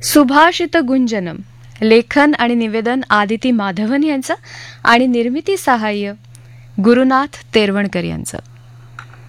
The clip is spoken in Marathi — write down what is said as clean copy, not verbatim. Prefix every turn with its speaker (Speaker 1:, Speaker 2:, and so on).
Speaker 1: सुभाषित गुंजनम. लेखन आणि निवेदन आदिती माधवन यांचं आणि निर्मिती सहाय्य गुरुनाथ तेरवणकर यांचं.